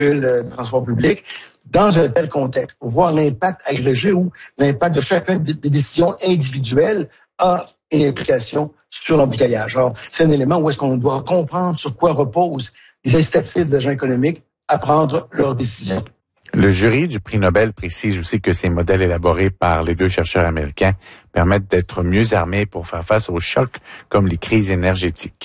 le transport public dans un tel contexte, pour voir l'impact agrégé ou l'impact de chacune des décisions individuelles a une implication sur l'embouteillage. Alors, c'est un élément où est-ce qu'on doit comprendre sur quoi reposent les incitatifs des agents économiques à prendre leurs décisions. Le jury du prix Nobel précise aussi que ces modèles élaborés par les deux chercheurs américains permettent d'être mieux armés pour faire face aux chocs comme les crises énergétiques.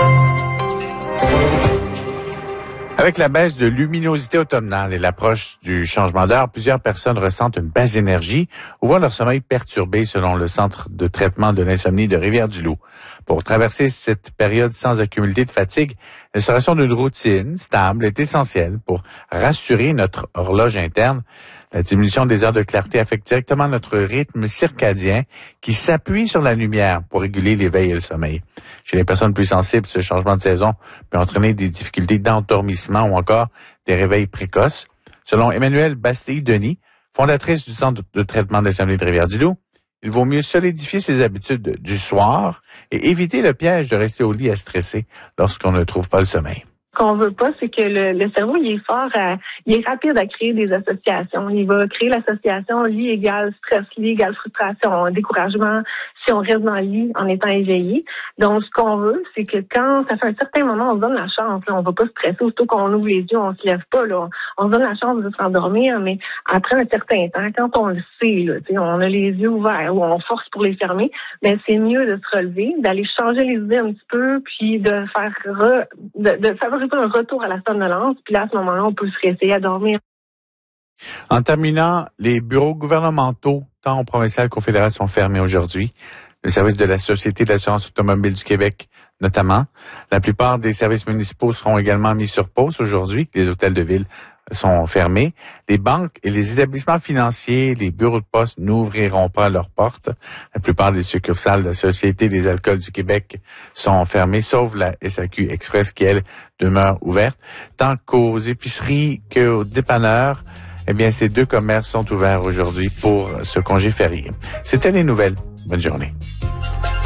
Avec la baisse de luminosité automnale et l'approche du changement d'heure, plusieurs personnes ressentent une baisse d'énergie ou voient leur sommeil perturbé selon le centre de traitement de l'insomnie de Rivière-du-Loup. Pour traverser cette période sans accumuler de fatigue, l'instauration d'une routine stable est essentielle pour rassurer notre horloge interne. La diminution des heures de clarté affecte directement notre rythme circadien qui s'appuie sur la lumière pour réguler l'éveil et le sommeil. Chez les personnes plus sensibles, ce changement de saison peut entraîner des difficultés d'endormissement ou encore des réveils précoces. Selon Emmanuelle Bastille-Denis, fondatrice du Centre de traitement de l'insomnie de Rivière-du-Loup, il vaut mieux solidifier ses habitudes du soir et éviter le piège de rester au lit à stresser lorsqu'on ne trouve pas le sommeil. Ce qu'on veut pas, c'est que le cerveau, il est rapide à créer des associations. Il va créer l'association lit égale stress, lit égale frustration, découragement, si on reste dans le lit en étant éveillé. Donc, ce qu'on veut, c'est que quand ça fait un certain moment, on se donne la chance. Là, on va pas stresser, aussitôt qu'on ouvre les yeux, on se lève pas. Là, on se donne la chance de se rendormir, mais après un certain temps, quand on le sait, là, on a les yeux ouverts ou on force pour les fermer, mais c'est mieux de se relever, d'aller changer les idées un petit peu, puis de faire de favoriser un retour à la somnolence, puis là, à ce moment-là, on peut se réessayer à dormir. En terminant, les bureaux gouvernementaux, tant au provincial qu'au fédéral, sont fermés aujourd'hui. Le service de la Société d'assurance automobile du Québec, notamment. La plupart des services municipaux seront également mis sur pause aujourd'hui. Les hôtels de ville sont fermés. Les banques et les établissements financiers, les bureaux de poste n'ouvriront pas leurs portes. La plupart des succursales de la Société des alcools du Québec sont fermées, sauf la SAQ Express qui, elle, demeure ouverte. Tant qu'aux épiceries qu'aux dépanneurs, eh bien, ces deux commerces sont ouverts aujourd'hui pour ce congé férié. C'était les nouvelles. Bonne journée.